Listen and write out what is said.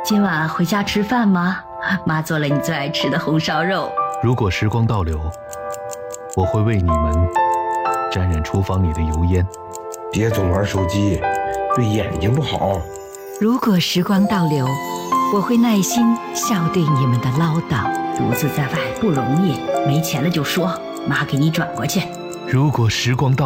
今晚回家吃饭吗？妈做了你最爱吃的红烧肉。 如果时光倒流，我会为你们沾染厨房里的油烟。 别总玩手机，对眼睛不好。 如果时光倒流，我会耐心笑对你们的唠叨。 独自在外不容易，没钱了就说，妈给你转过去。 如果时光倒